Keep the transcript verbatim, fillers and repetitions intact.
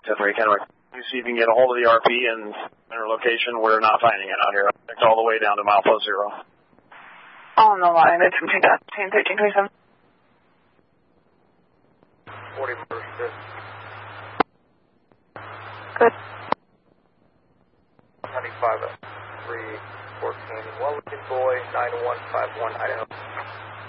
ten three, Kennewick. You see if you can get a hold of the R P and their location. We're not finding it out here. It's all the way down to milepost zero. On the line, it's from ten thirteen twenty-seven. forty-first, good. Good. ninety-five, three fourteen, Wellington Boy, nine one five one, Idaho.